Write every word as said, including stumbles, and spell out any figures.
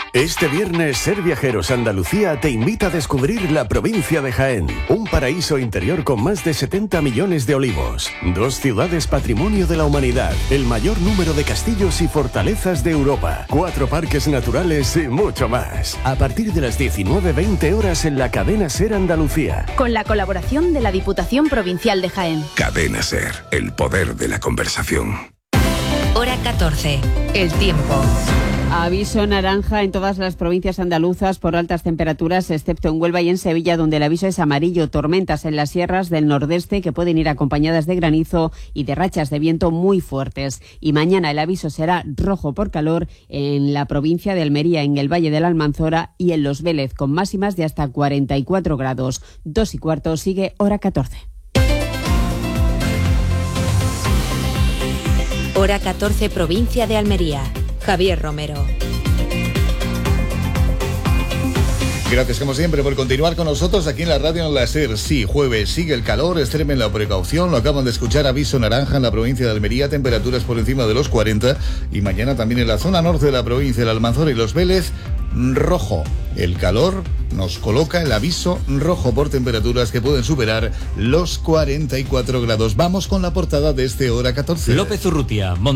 Este viernes, Ser Viajeros Andalucía te invita a descubrir la provincia de Jaén, un paraíso interior con más de setenta millones de olivos, dos ciudades patrimonio de la humanidad, el mayor número de castillos y fortalezas de Europa, cuatro parques naturales y mucho más. A partir de las diecinueve veinte horas en la cadena Ser Andalucía. Con la colaboración de la Diputación Provincial de Jaén. Cadena Ser, el poder de la conversación. Hora catorce, el tiempo. Aviso naranja en todas las provincias andaluzas por altas temperaturas, excepto en Huelva y en Sevilla, donde el aviso es amarillo. Tormentas en las sierras del nordeste que pueden ir acompañadas de granizo y de rachas de viento muy fuertes. Y mañana el aviso será rojo por calor en la provincia de Almería, en el Valle de la Almanzora y en Los Vélez, con máximas de hasta cuarenta y cuatro grados. Dos y cuarto, sigue Hora catorce. Hora catorce, provincia de Almería. Javier Romero. Gracias como siempre por continuar con nosotros aquí en la radio en la Ser. Sí, jueves sigue el calor, extremen la precaución. Lo acaban de escuchar, aviso naranja en la provincia de Almería, temperaturas por encima de los cuarenta. Y mañana también en la zona norte de la provincia de Almanzora y Los Vélez, rojo. El calor nos coloca el aviso rojo por temperaturas que pueden superar los cuarenta y cuatro grados. Vamos con la portada de este Hora catorce. López Urrutia.